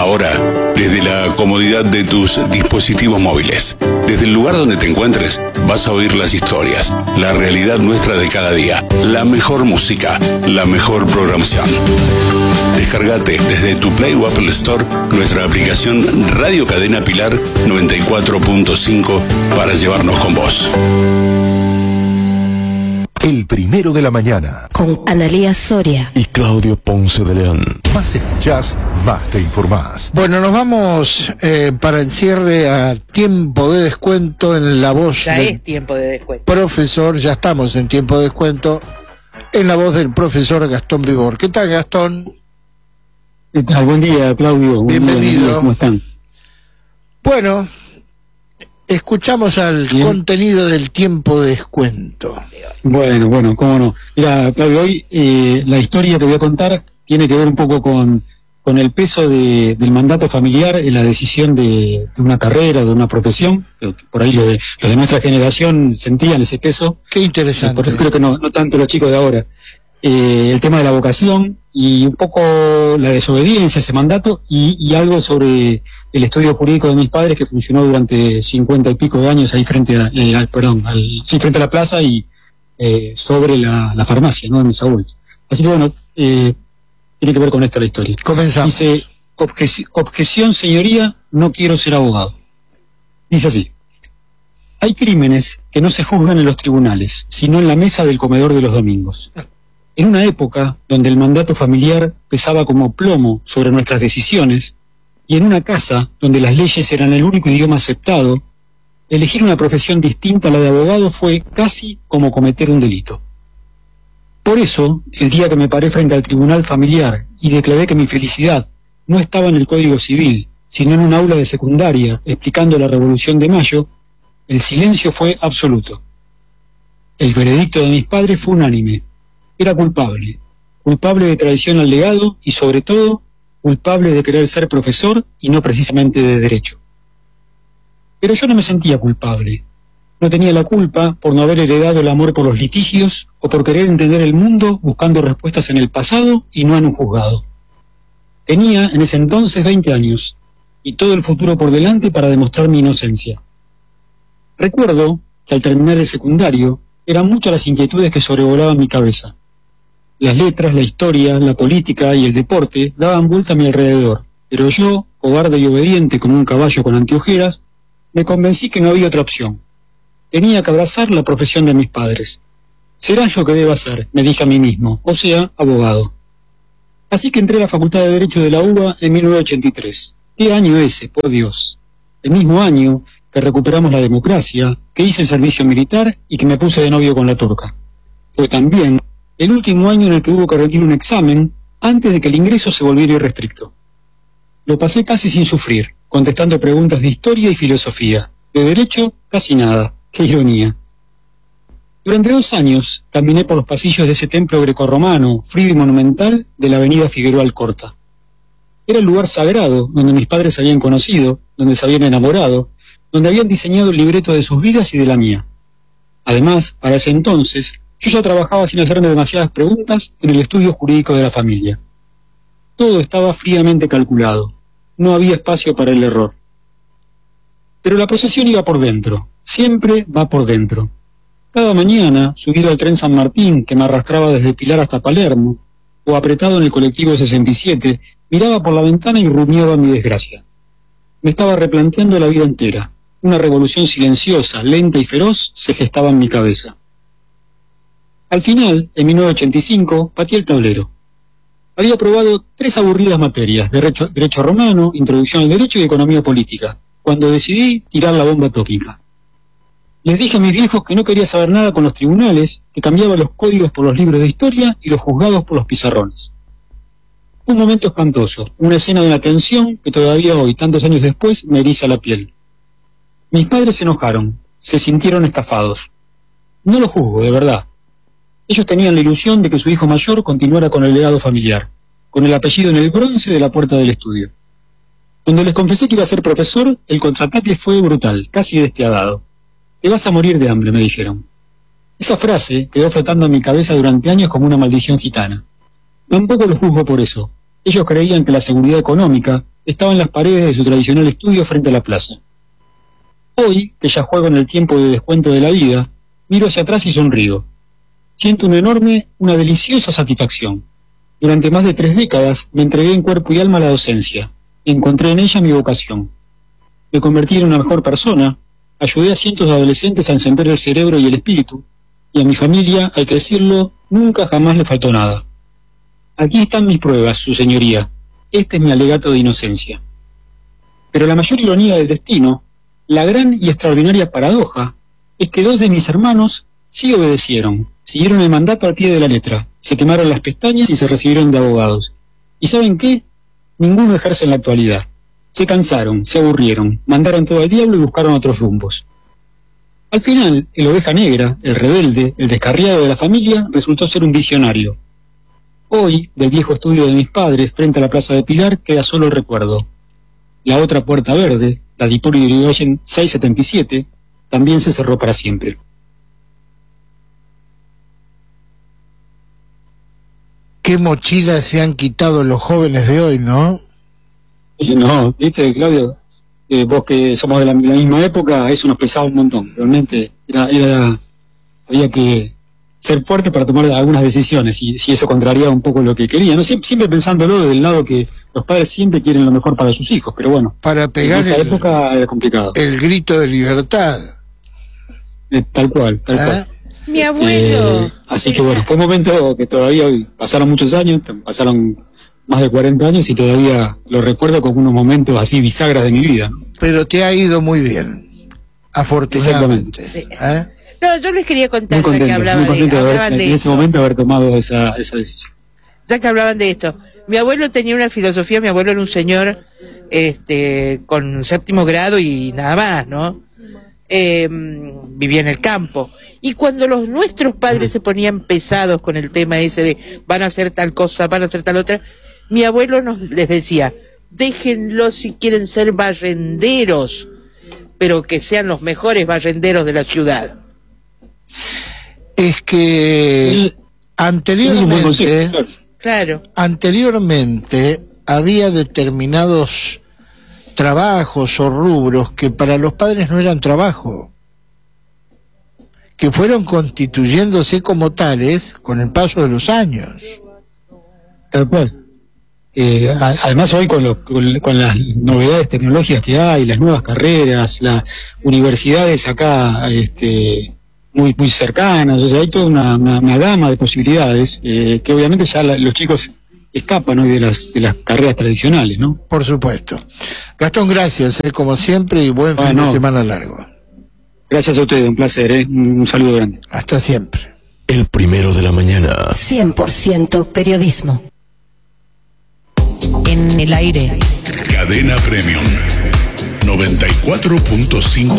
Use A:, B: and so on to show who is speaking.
A: Ahora, desde la comodidad de tus dispositivos móviles, desde el lugar donde te encuentres, vas a oír las historias, la realidad nuestra de cada día, la mejor música, la mejor programación. Descargate desde tu Play o Apple Store nuestra aplicación Radio Cadena Pilar 94.5 para llevarnos con vos.
B: El primero de la mañana.
C: Con Analía Soria
B: y Claudio Ponce de León. Más escuchás, más te informás.
D: Bueno, nos vamos para el cierre a tiempo de descuento en la voz.
E: Ya es tiempo de descuento.
D: Profesor, ya estamos en tiempo de descuento en la voz del profesor Gastón Vibor. ¿Qué tal, Gastón?
F: ¿Qué tal? Buen día, Claudio.
D: Bienvenido.
F: Día, ¿cómo están?
D: Bueno, escuchamos al contenido del tiempo de descuento.
F: Bueno, cómo no. Mira, Claudio, hoy la historia que voy a contar tiene que ver un poco con el peso del mandato familiar en la decisión de una carrera, de una profesión. Por ahí los de nuestra generación sentían ese peso.
D: Qué interesante.
F: Porque creo que no tanto los chicos de ahora. El tema de la vocación y un poco la desobediencia a ese mandato y algo sobre el estudio jurídico de mis padres que funcionó durante 50 y pico de años ahí frente a frente a la plaza y sobre la farmacia, ¿no? De mis abuelos. Así que bueno, tiene que ver con esto la historia.
D: Comenzamos.
F: Dice, objeción, señoría, no quiero ser abogado. Dice así: hay crímenes que no se juzgan en los tribunales, sino en la mesa del comedor de los domingos. En una época donde el mandato familiar pesaba como plomo sobre nuestras decisiones, y en una casa donde las leyes eran el único idioma aceptado, elegir una profesión distinta a la de abogado fue casi como cometer un delito. Por eso, el día que me paré frente al tribunal familiar y declaré que mi felicidad no estaba en el Código Civil, sino en un aula de secundaria explicando la Revolución de Mayo, el silencio fue absoluto. El veredicto de mis padres fue unánime. Era culpable de traición al legado y, sobre todo, culpable de querer ser profesor y no precisamente de derecho. Pero yo no me sentía culpable. No tenía la culpa por no haber heredado el amor por los litigios o por querer entender el mundo buscando respuestas en el pasado y no en un juzgado. Tenía en ese entonces 20 años y todo el futuro por delante para demostrar mi inocencia. Recuerdo que al terminar el secundario eran muchas las inquietudes que sobrevolaban mi cabeza. Las letras, la historia, la política y el deporte daban vuelta a mi alrededor, pero yo, cobarde y obediente como un caballo con anteojeras, me convencí que no había otra opción. Tenía que abrazar la profesión de mis padres. Será lo que debo hacer, me dije a mí mismo, o sea, abogado. Así que entré a la Facultad de Derecho de la UBA en 1983. ¿Qué año ese, por Dios? El mismo año que recuperamos la democracia, que hice el servicio militar y que me puse de novio con la turca. Fue también el último año en el que hubo que rendir un examen antes de que el ingreso se volviera irrestricto. Lo pasé casi sin sufrir, contestando preguntas de historia y filosofía. De derecho, casi nada. ¡Qué ironía! Durante 2 años caminé por los pasillos de ese templo grecorromano, frío y monumental, de la avenida Figueroa Alcorta. Era el lugar sagrado donde mis padres se habían conocido, donde se habían enamorado, donde habían diseñado el libreto de sus vidas y de la mía. Además, para ese entonces, yo ya trabajaba sin hacerme demasiadas preguntas en el estudio jurídico de la familia. Todo estaba fríamente calculado. No había espacio para el error. Pero la procesión iba por dentro. Siempre va por dentro. Cada mañana, subido al tren San Martín, que me arrastraba desde Pilar hasta Palermo, o apretado en el colectivo 67, miraba por la ventana y rumiaba mi desgracia. Me estaba replanteando la vida entera. Una revolución silenciosa, lenta y feroz se gestaba en mi cabeza. Al final, en 1985, pateé el tablero. Había aprobado 3 aburridas materias, derecho romano, introducción al derecho y economía política, cuando decidí tirar la bomba atómica. Les dije a mis viejos que no quería saber nada con los tribunales, que cambiaba los códigos por los libros de historia y los juzgados por los pizarrones. Un momento espantoso, una escena de una tensión que todavía hoy, tantos años después, me eriza la piel. Mis padres se enojaron, se sintieron estafados. No lo juzgo, de verdad. Ellos tenían la ilusión de que su hijo mayor continuara con el legado familiar, con el apellido en el bronce de la puerta del estudio. Cuando les confesé que iba a ser profesor, el contraataque fue brutal, casi despiadado. Te vas a morir de hambre, me dijeron. Esa frase quedó flotando en mi cabeza durante años como una maldición gitana. Tampoco los juzgo por eso. Ellos creían que la seguridad económica estaba en las paredes de su tradicional estudio frente a la plaza. Hoy, que ya juego en el tiempo de descuento de la vida, miro hacia atrás y sonrío. Siento una deliciosa satisfacción. Durante más de 3 décadas me entregué en cuerpo y alma a la docencia. Encontré en ella mi vocación. Me convertí en una mejor persona, ayudé a cientos de adolescentes a encender el cerebro y el espíritu, y a mi familia, hay que decirlo, nunca jamás le faltó nada. Aquí están mis pruebas, su señoría. Este es mi alegato de inocencia. Pero la mayor ironía del destino, la gran y extraordinaria paradoja, es que 2 de mis hermanos sí obedecieron, siguieron el mandato al pie de la letra, se quemaron las pestañas y se recibieron de abogados. ¿Y saben qué? Ninguno ejerce en la actualidad. Se cansaron, se aburrieron, mandaron todo al diablo y buscaron otros rumbos. Al final, el oveja negra, el rebelde, el descarriado de la familia, resultó ser un visionario. Hoy, del viejo estudio de mis padres, frente a la Plaza de Pilar, queda solo el recuerdo. La otra puerta verde, la de Hipólito Yrigoyen 677, también se cerró para siempre.
D: Qué mochila se han quitado los jóvenes de hoy, ¿no?
F: No, viste, Claudio, vos que somos de la misma época, eso nos pesaba un montón. Realmente había que ser fuerte para tomar algunas decisiones, y si eso contrariaba un poco lo que querían, ¿no? Siempre pensándolo del lado que los padres siempre quieren lo mejor para sus hijos, pero bueno,
D: para pegar
F: en esa época era complicado.
D: El grito de libertad.
F: Tal cual.
C: Mi abuelo.
F: Así que bueno, fue un momento que todavía pasaron muchos años, pasaron más de 40 años y todavía lo recuerdo como unos momentos así bisagras de mi vida.
D: Pero te ha ido muy bien, afortunadamente.
F: Sí.
C: No, yo les quería contar,
F: muy contento,
C: ya que hablaban
F: en ese momento haber tomado esa decisión.
C: Ya que hablaban de esto, mi abuelo tenía una filosofía, mi abuelo era un señor con 7º grado y nada más, ¿no? Vivía en el campo. Y cuando nuestros padres se ponían pesados con el tema ese de van a hacer tal cosa, van a hacer tal otra, mi abuelo les decía, déjenlos si quieren ser barrenderos, pero que sean los mejores barrenderos de la ciudad.
D: Es que anteriormente,
C: claro,
D: anteriormente había determinados trabajos o rubros que para los padres no eran trabajo, que fueron constituyéndose como tales con el paso de los años.
F: Tal cual. Además hoy con las novedades tecnológicas que hay, las nuevas carreras, las universidades acá muy cercanas, o sea, hay toda una gama de posibilidades que obviamente ya los chicos escapan hoy de las carreras tradicionales, ¿no?
D: Por supuesto. Gastón, gracias, como siempre, y buen fin de semana largo.
F: Gracias a ustedes, un placer, un saludo grande.
D: Hasta siempre.
B: El primero de la mañana.
E: 100% periodismo.
G: En el aire.
A: Cadena Premium 94.5.